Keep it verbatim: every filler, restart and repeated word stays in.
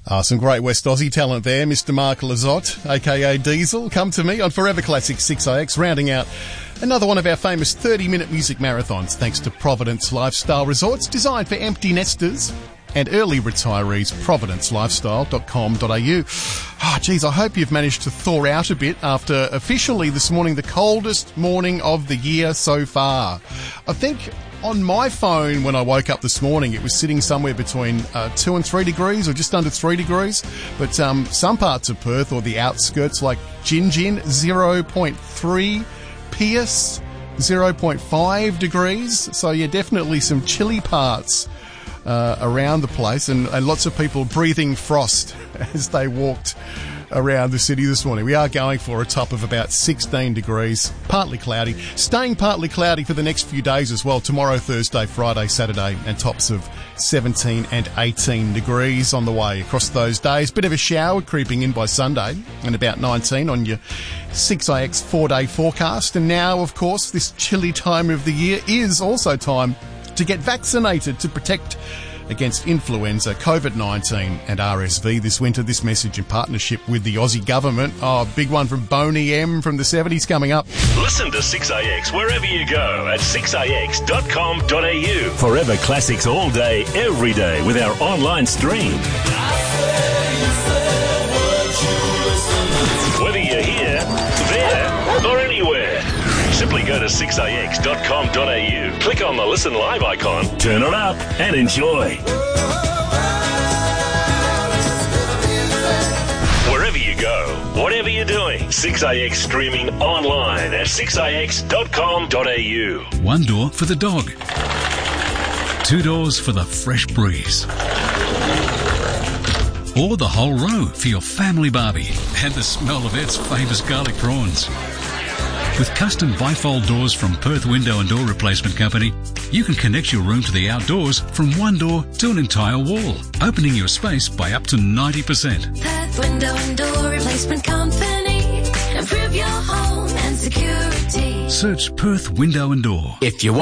Ah, some great West Aussie talent there. Mister Mark Lizotte, a k a. Diesel, come to me on Forever Classic six A X, rounding out another one of our famous thirty-minute music marathons, thanks to Providence Lifestyle Resorts, designed for empty nesters and early retirees. providence lifestyle dot com dot a u. Ah, oh, geez, I hope you've managed to thaw out a bit after officially this morning the coldest morning of the year so far. I think on my phone when I woke up this morning it was sitting somewhere between uh, two and three degrees or just under three degrees. But um, some parts of Perth or the outskirts like Gin Gin, zero point three, Pierce, zero point five degrees. So yeah, definitely some chilly parts Uh, around the place, and, and lots of people breathing frost as they walked around the city this morning. We are going for a top of about sixteen degrees, partly cloudy, staying partly cloudy for the next few days as well. Tomorrow, Thursday, Friday, Saturday, and tops of seventeen and eighteen degrees on the way across those days. Bit of a shower creeping in by Sunday, and about nineteen on your six A X four-day forecast. And now, of course, this chilly time of the year is also time to get vaccinated to protect against influenza, COVID nineteen and R S V this winter. This message in partnership with the Aussie government. Oh, big one from Boney M from the seventies coming up. Listen to six A X wherever you go at six A X dot com dot a u. Forever Classics all day, every day with our online stream. Whether you're here, there or anywhere, simply go to six A X dot com dot a u, click on the Listen Live icon, turn it up and enjoy. Wherever you go, whatever you're doing, six A X streaming online at six A X dot com dot a u. One door for the dog. Two doors for the fresh breeze. Or the whole row for your family barbie and the smell of Ed's famous garlic prawns. With custom bifold doors from Perth Window and Door Replacement Company, you can connect your room to the outdoors from one door to an entire wall, opening your space by up to ninety percent. Perth Window and Door Replacement Company. Improve your home and security. Search Perth Window and Door. If you